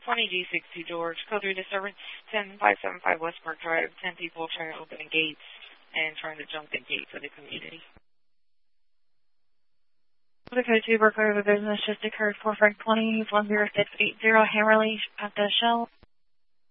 20G60 George, code 3 disturbance 10575 West Park Drive. 10 people trying to open the gates and trying to jump the gate for the community. The code 2 burglary of a business just occurred for Frank 20, 10680 Hammerly at the Shell.